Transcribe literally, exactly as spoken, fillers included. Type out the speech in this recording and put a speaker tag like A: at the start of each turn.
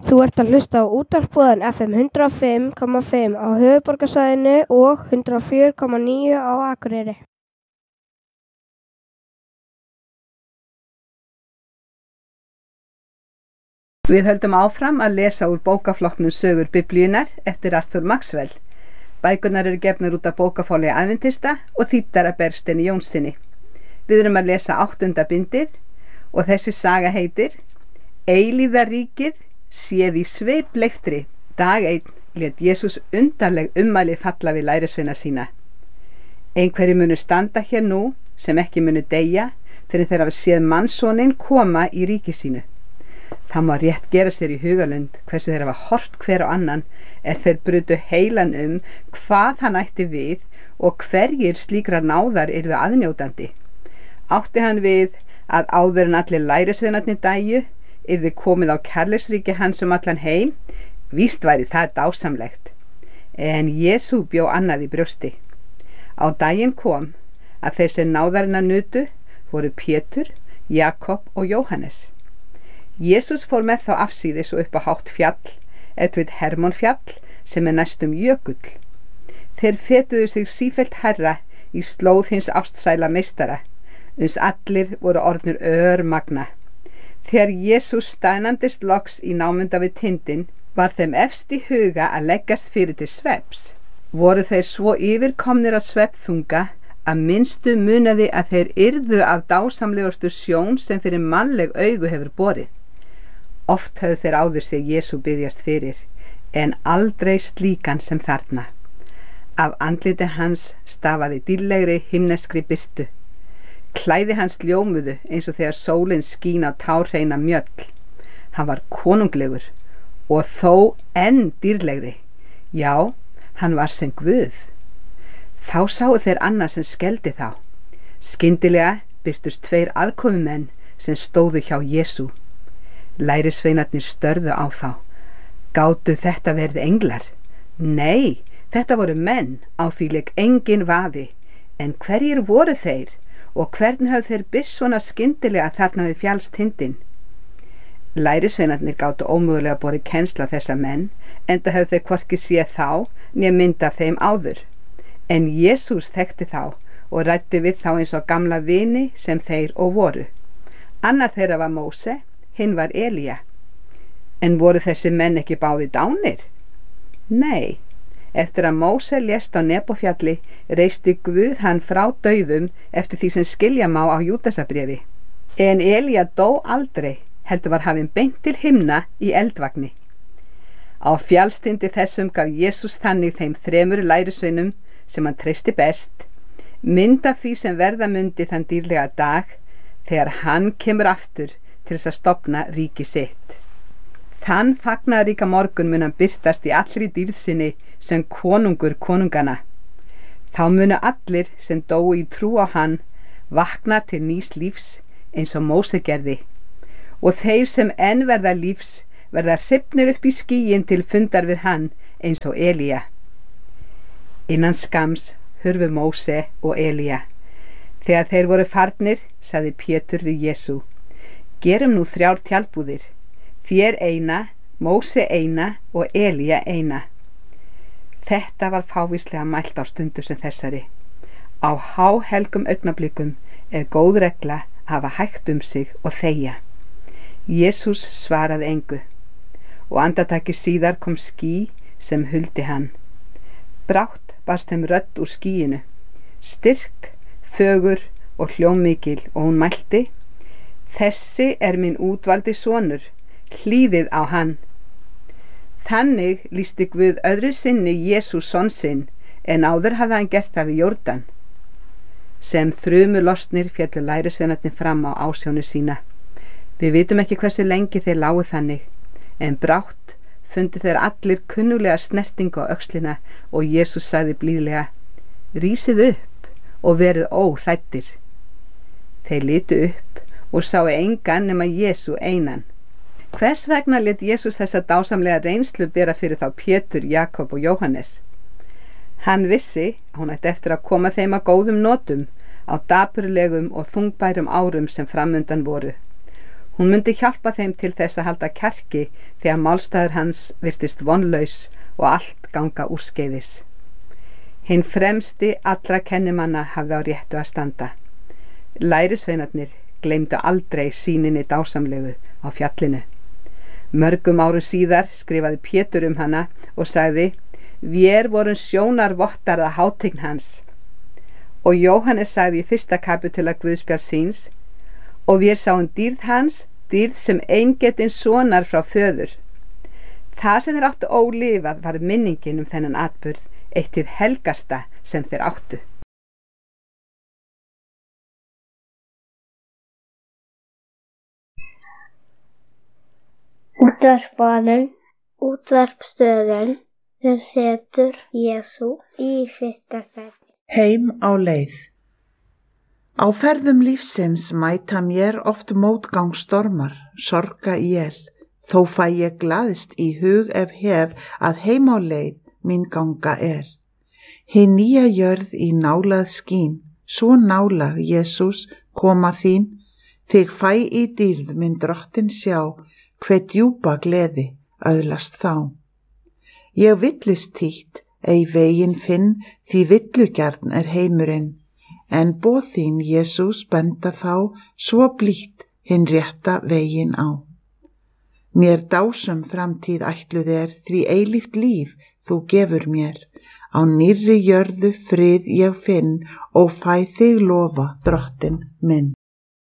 A: Þú ert að hlusta á útvarpsboðan F M hundrað og fimm komma fimm á höfuðborgarsvæðinu og hundrað og fjögur komma níu á Akureyri.
B: Við höldum áfram að lesa úr bókaflokknum Sögur Biblíunnar eftir Arthur Maxwell. Bækurnar eru gefnar út af bókaforlagi Adventista og þýddar af Bergsteini Jónssyni. Við erum að lesa áttunda bindið og þessi saga heitir Eilífðarríkið séð í sveipleiftri. Dag einn lét Jesús undarleg ummæli falla við lærisveina sína. Einhverjir munu standa hér nú sem ekki munu deyja fyrir þeir hafa séð mannssoninn koma í ríki sínu. Það má rétt gera sér í hugalund hversu þeir hafa hort hver á annan er þeir brutu heilan um hvað hann ætti við og hverjir slíkrar náðar yrðu aðnjótandi. Átti hann við að áður en allir lærisveinarnir dæju yrði komið á kærleiksríki hans um allan heim? Víst væri það dásamlegt. En Jesú bjó annað í brjósti. Á daginn kom að þeir sem náðarinnar nutu voru Pétur, Jakob og Jóhannes. Jesús fór með þá afsíðis og upp á hátt fjall, eftir Hermonfjall sem er næstum jökull. Þeir fetuðu sig sífellt hærra í slóð hins ástsæla meistara, uns allir voru orðnir örmagna. Þegar Jesús staðnæmdist loks í námunda við tindinn, var þeim efst í huga að leggjast fyrir til svefns. Voru þeir svo yfirkomnir af svefnþunga að minnstu munaði að þeir yrðu af dásamlegustu sjón sem fyrir mannleg augu hefur borið. Oft höfðu þeir áður sig Jesú biðjast fyrir, en aldrei slíkan sem þarna. Af andliti hans stafaði dýrlegri himneskri birtu. Klæði hans ljómuðu eins og þegar sólin skín á tárhreina mjöll. Hann var konunglegur og þó enn dýrlegri. Já, hann var sem Guð. Þá sáu þeir annað sem skeldi þá. Skyndilega birtust tveir aðkomumenn sem stóðu hjá Jesú. Lærisveinarnir störðu á þá. Gátu þetta verið englar? Nei, þetta voru menn, á því lék engin vafi. En hverjir voru þeir og hvern höfðu þeir birst svona skyndilega þarna við fjallstindinn? Lærisveinarnir gátu ómögulega borið kennsla þessa menn, enda höfðu þeir hvorki séð þá né mynd af þeim áður. En Jesús þekkti þá og ræddi við þá eins og gamla vini sem þeir og voru. Annar þeirra var Móse, hinn var Elía. En voru þessi menn ekki báði dánir? Nei, eftir að Móse lést á Nebófjalli reisti Guð hann frá dauðum eftir því sem skilja má á Júdasarbréfi. En Elía dó aldrei, heldur var hafinn beint til himna í eldvagni. Á fjallstindi þessum gaf Jesús þannig þeim þremur lærisveinum sem hann treysti best, mynd af því sem verða mundi þann dýrlega dag þegar hann kemur aftur til þess að stofna ríki sitt. Þann fagnaðaríka morgun mun hann birtast í allri dýrð sinni sem konungur konungana. Þá munu allir sem dóu í trú á hann vakna til nýs lífs eins og Móse gerði, og þeir sem enn verða lífs verða hrifnir upp í skýin til fundar við hann eins og Elía. Innan skams hurfu Móse og Elía. Þegar þeir voru farnir, sagði Pétur við Jesú: Gerum nú þrjár tjaldbúðir, þér eina, Móse eina og Elía eina. Þetta var fávíslega mælt á stundu sem þessari. Á háhelgum augnablikum er góð regla að hafa hægt um sig og þegja. Jesús svaraði engu, og andartaki síðar kom ský sem huldi hann. Brátt barst þeim rödd úr skýinu, styrk, fögur og hljómmikil, og hún mælti: Þessi er minn útvaldi sonur, hlýðið á hann. Þannig lýsti Guð öðru sinni Jesú son sinn, en áður hafði hann gert það við Jórdan. Sem þrumu lostnir féllu lærisveinarnir fram á ásjónu sína. Við vitum ekki hversu lengi þeir lágu þannig, en brátt fundu þeir allir kunnuglega snertingu á öxlina og Jesús sagði blíðlega: Rísið upp og verið óhræddir. Þeir litu upp og sáu engan nema Jesú einan. Hvers vegna lét Jesús þessa dásamlega reynslu bera fyrir þá Pétur, Jakob og Jóhannes? Hann vissi að hún ætti eftir að koma þeim að góðum notum á dapurlegum og þungbærum árum sem framundan voru. Hún myndi hjálpa þeim til þess að halda kjarki þegar málstæður hans virtist vonlaus og allt ganga úrskeiðis. Hinn fremsti allra kennimanna hafði á réttu að standa. Lærisveinarnir gleymdu aldrei sýninni dásamlegu á fjallinu. Mörgum árum síðar skrifaði Pétur um hana og sagði: Vér vorum sjónarvottarða hátign hans. Og Jóhannes sagði í fyrsta kapítula Guðspjalls síns: Og vér sáum dýrð hans, dýrð sem eingetinn sonar frá föður. Það sem þeir áttu ólifað var minningin um þennan atburð, eitt hið helgasta sem þeir áttu.
C: Útvarpaðan, útvarpstöðin sem setur Jesú í fyrsta sæti.
D: Heim á leið. Á ferðum lífsins mæta mér oft mótgangsstormar, sorga él, þó fæ ég glaðst í hug ef hef að heim á leið mín ganga er. Hin nýja jörð í nálað skín, svo nálag Jesús koma þín, þig fæ í dýrð minn drottin sjá, hve djúpa gleði öðlast þá. Ég villist títt, ei veginn finn, því villugjarn er heimurinn, en boð þín, Jesús, benda þá svo blítt hinn rétta veginn á. Mér dásum framtíð ætluð er, því eilíft líf þú gefur mér, á nýrri jörðu frið ég finn og fæ þig lofa, drottin minn.